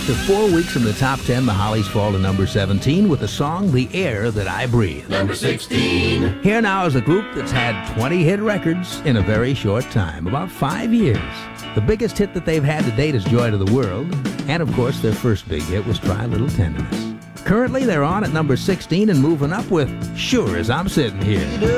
After 4 weeks in the top 10, the Hollies fall to number 17 with the song The Air That I Breathe. Number 16. Here now is a group that's had 20 hit records in a very short time, about 5 years. The biggest hit that they've had to date is Joy to the World, and of course their first big hit was Try a Little Tenderness. Currently they're on at number 16 and moving up with Sure As I'm Sitting Here.